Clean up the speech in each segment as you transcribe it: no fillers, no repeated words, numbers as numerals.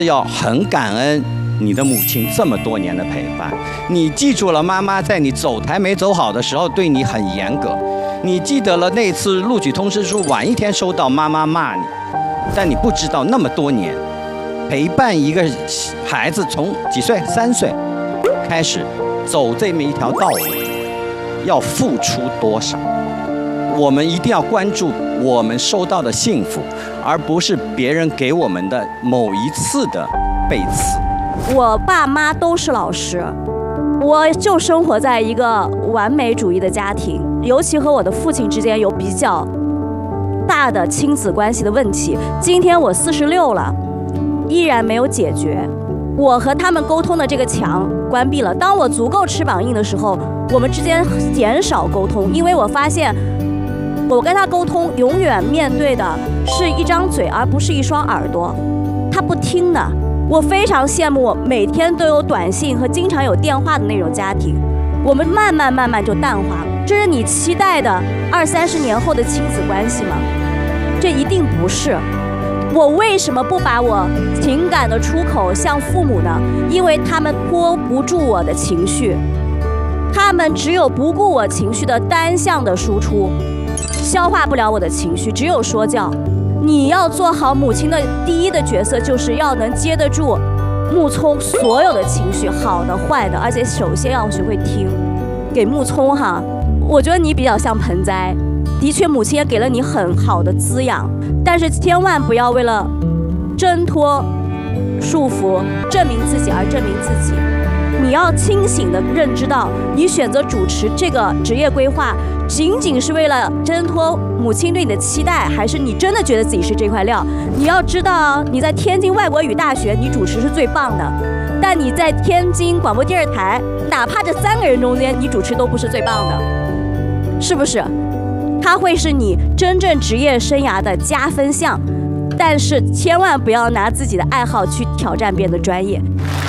要很感恩你的母亲这么多年的陪伴。你记住了妈妈在你走台没走好的时候对你很严格，你记得了那次录取通知书晚一天收到妈妈骂你，但你不知道那么多年陪伴一个孩子从几岁3岁开始走这么一条道路要付出多少。我们一定要关注我们收到的幸福，而不是别人给我们的某一次的背刺。 我爸妈都是老师，我就生活在一个完美主义的家庭，尤其和我的父亲之间有比较大的亲子关系的问题。今天我46了，依然没有解决。我和他们沟通的这个墙关闭了。当我足够翅膀硬的时候，我们之间减少沟通，因为我发现我跟他沟通永远面对的是一张嘴，而不是一双耳朵，他不听的。我非常羡慕每天都有短信和经常有电话的那种家庭，我们慢慢就淡化了。这是你期待的20-30年后的亲子关系吗？这一定不是。我为什么不把我情感的出口向父母呢？因为他们拖不住我的情绪，他们只有不顾我情绪的单向的输出，消化不了我的情绪，只有说教。你要做好母亲的第一的角色，就是要能接得住木聪所有的情绪，好的坏的，而且首先要学会听。给木聪哈，我觉得你比较像盆栽，的确母亲也给了你很好的滋养，但是千万不要为了挣脱束缚证明自己而证明自己。你要清醒地认知到，你选择主持这个职业规划仅仅是为了挣脱母亲对你的期待，还是你真的觉得自己是这块料？你要知道，你在天津外国语大学你主持是最棒的，但你在天津广播电视台，哪怕这3个人中间你主持都不是最棒的，是不是？它会是你真正职业生涯的加分项，但是千万不要拿自己的爱好去挑战别人的专业。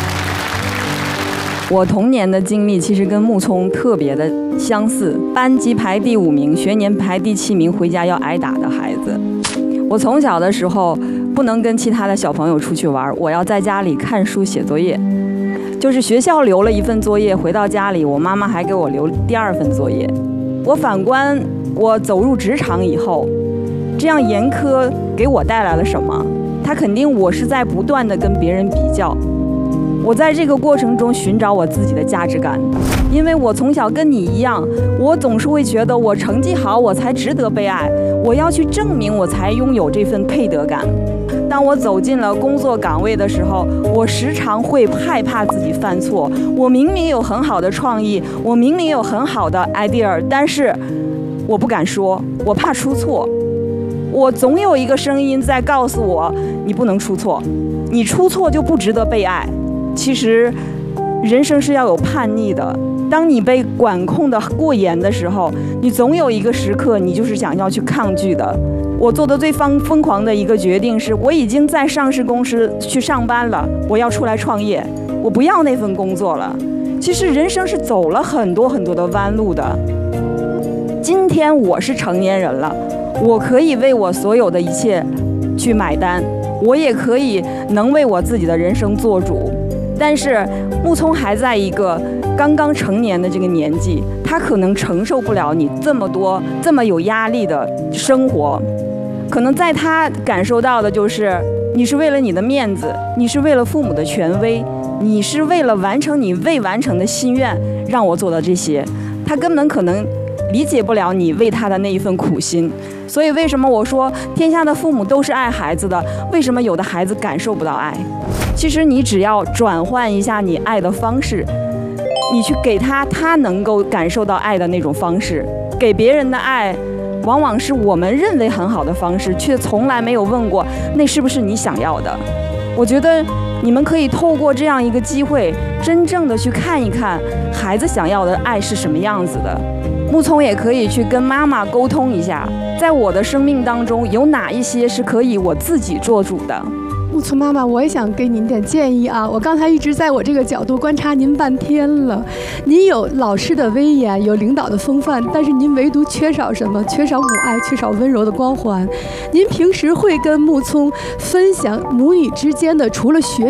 我童年的经历其实跟木聪特别的相似，班级排第5名，学年排第7名，回家要挨打的孩子。我从小的时候不能跟其他的小朋友出去玩，我要在家里看书写作业，就是学校留了一份作业，回到家里我妈妈还给我留第2份作业。我反观我走入职场以后，这样严苛给我带来了什么？它肯定我是在不断的跟别人比较。我在这个过程中寻找我自己的价值感，因为我从小跟你一样，我总是会觉得我成绩好我才值得被爱，我要去证明我才拥有这份配得感。当我走进了工作岗位的时候，我时常会害怕自己犯错。我明明有很好的创意，我明明有很好的 idea， 但是我不敢说，我怕出错。我总有一个声音在告诉我，你不能出错，你出错就不值得被爱。其实人生是要有叛逆的，当你被管控的过严的时候，你总有一个时刻你就是想要去抗拒的。我做的最疯狂的一个决定是，我已经在上市公司去上班了，我要出来创业，我不要那份工作了。其实人生是走了很多的弯路的。今天我是成年人了，我可以为我所有的一切去买单，我也可以能为我自己的人生做主。但是木聪还在一个刚刚成年的这个年纪，他可能承受不了你这么有压力的生活。可能在他感受到的就是你是为了你的面子，你是为了父母的权威，你是为了完成你未完成的心愿让我做到这些。他根本可能理解不了你为他的那一份苦心。所以为什么我说天下的父母都是爱孩子的，为什么有的孩子感受不到爱？其实你只要转换一下你爱的方式，你去给他能够感受到爱的那种方式。给别人的爱往往是我们认为很好的方式，却从来没有问过那是不是你想要的。我觉得你们可以透过这样一个机会，真正的去看一看孩子想要的爱是什么样子的。木聪也可以去跟妈妈沟通一下，在我的生命当中有哪一些是可以我自己做主的。 木聪妈妈，我也想给您点建议啊！我刚才一直在我这个角度观察您半天了。您有老师的威严，有领导的风范，但是您唯独缺少什么？缺少母爱，缺少温柔的光环。您平时会跟木聪分享母女之间的除了学